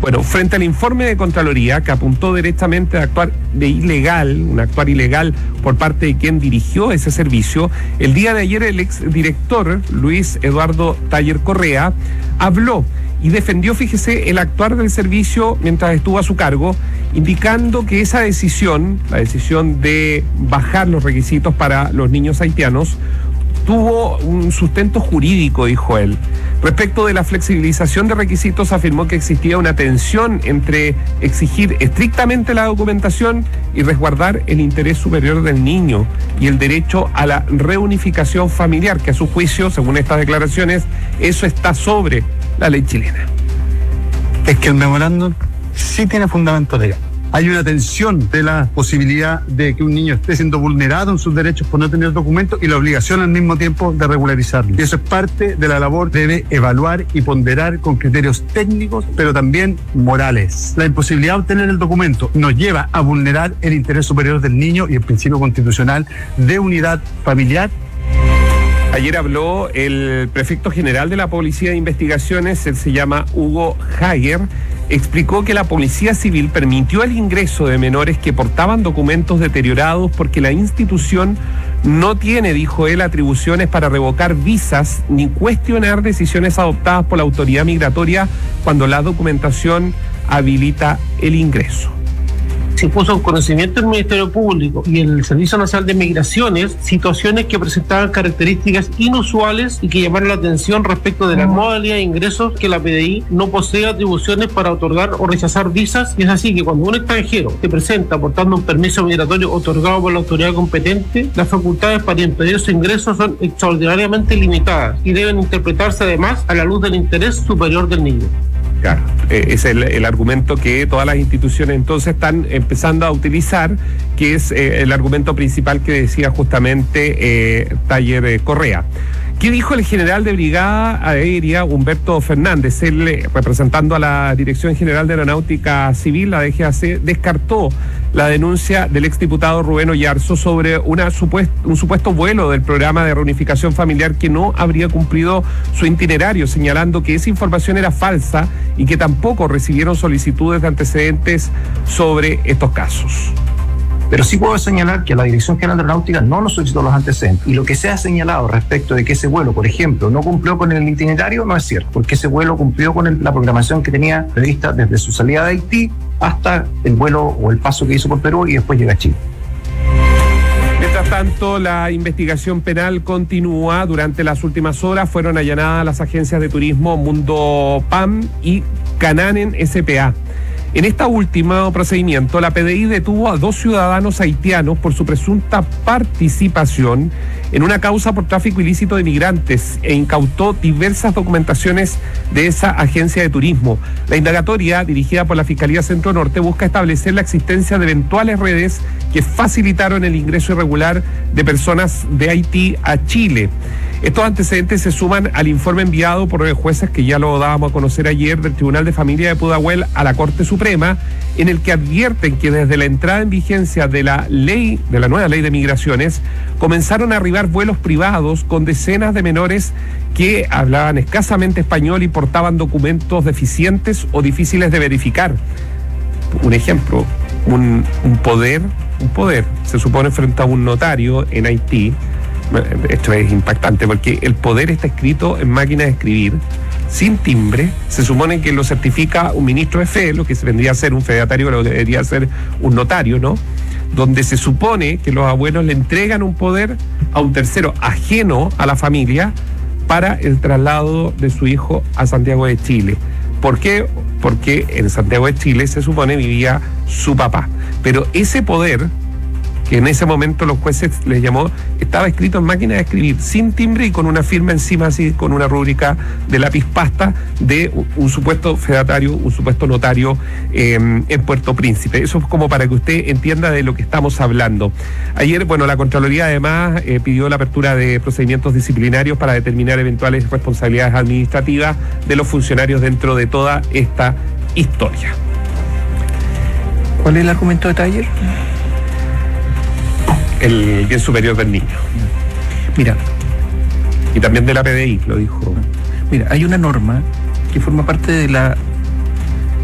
Bueno, frente al informe de Contraloría que apuntó directamente a un actuar ilegal por parte de quien dirigió ese servicio, el día de ayer el exdirector Luis Eduardo Taller Correa habló y defendió, fíjese, el actuar del servicio mientras estuvo a su cargo, indicando que esa decisión, la decisión de bajar los requisitos para los niños haitianos, tuvo un sustento jurídico, dijo él. Respecto de la flexibilización de requisitos, afirmó que existía una tensión entre exigir estrictamente la documentación y resguardar el interés superior del niño y el derecho a la reunificación familiar, que a su juicio, según estas declaraciones, eso está sobre la ley chilena. Es que el memorándum sí tiene fundamento legal. Hay una tensión de la posibilidad de que un niño esté siendo vulnerado en sus derechos por no tener documentos y la obligación al mismo tiempo de regularizarlo. Y eso es parte de la labor, debe evaluar y ponderar con criterios técnicos, pero también morales. La imposibilidad de obtener el documento nos lleva a vulnerar el interés superior del niño y el principio constitucional de unidad familiar. Ayer habló el prefecto general de la Policía de Investigaciones, él se llama Hugo Hager, explicó que la Policía Civil permitió el ingreso de menores que portaban documentos deteriorados porque la institución no tiene, dijo él, atribuciones para revocar visas ni cuestionar decisiones adoptadas por la autoridad migratoria cuando la documentación habilita el ingreso. Se puso en conocimiento del Ministerio Público y el Servicio Nacional de Migraciones situaciones que presentaban características inusuales y que llamaron la atención respecto de la modalidad de ingresos, que la PDI no posee atribuciones para otorgar o rechazar visas, y es así que cuando un extranjero se presenta portando un permiso migratorio otorgado por la autoridad competente, las facultades para impedir su ingreso son extraordinariamente limitadas y deben interpretarse además a la luz del interés superior del niño. Claro, es el argumento que todas las instituciones entonces están empezando a utilizar, que es el argumento principal que decía justamente Taller Correa. ¿Qué dijo el general de Brigada Aérea, Humberto Fernández? Él, representando a la Dirección General de Aeronáutica Civil, la DGAC, descartó la denuncia del exdiputado Rubén Oyarzo sobre un supuesto vuelo del programa de reunificación familiar que no habría cumplido su itinerario, señalando que esa información era falsa y que tampoco recibieron solicitudes de antecedentes sobre estos casos. Pero sí puedo señalar que la Dirección General de Aeronáutica no nos solicitó los antecedentes. Y lo que se ha señalado respecto de que ese vuelo, por ejemplo, no cumplió con el itinerario, no es cierto, porque ese vuelo cumplió con la programación que tenía prevista desde su salida de Haití hasta el vuelo o el paso que hizo por Perú y después llega a Chile. Mientras tanto, la investigación penal continúa. Durante las últimas horas fueron allanadas las agencias de turismo Mundo PAM y Cananen S.p.A. En este último procedimiento, la PDI detuvo a 2 ciudadanos haitianos por su presunta participación en una causa por tráfico ilícito de migrantes e incautó diversas documentaciones de esa agencia de turismo. La indagatoria, dirigida por la Fiscalía Centro Norte, busca establecer la existencia de eventuales redes que facilitaron el ingreso irregular de personas de Haití a Chile. Estos antecedentes se suman al informe enviado por jueces, que ya lo dábamos a conocer ayer, del Tribunal de Familia de Pudahuel a la Corte Suprema, en el que advierten que desde la entrada en vigencia de la nueva ley de migraciones, comenzaron a arribar vuelos privados con decenas de menores que hablaban escasamente español y portaban documentos deficientes o difíciles de verificar. Un ejemplo, un poder, se supone, frente a un notario en Haití. Esto es impactante porque el poder está escrito en máquina de escribir, sin timbre. Se supone que lo certifica un ministro de fe, lo que se vendría a ser un fedatario, lo que debería ser un notario, ¿no? Donde se supone que los abuelos le entregan un poder a un tercero ajeno a la familia para el traslado de su hijo a Santiago de Chile. ¿Por qué? Porque en Santiago de Chile se supone vivía su papá. Pero ese poder, que en ese momento los jueces les llamó, estaba escrito en máquina de escribir, sin timbre y con una firma encima, así, con una rúbrica de lápiz pasta de un supuesto fedatario, un supuesto notario en Puerto Príncipe. Eso es como para que usted entienda de lo que estamos hablando. Ayer, la Contraloría además pidió la apertura de procedimientos disciplinarios para determinar eventuales responsabilidades administrativas de los funcionarios dentro de toda esta historia. ¿Cuál es el argumento de Taller? El bien superior del niño. Mira. Y también de la PDI, lo dijo. Mira, hay una norma que forma parte de la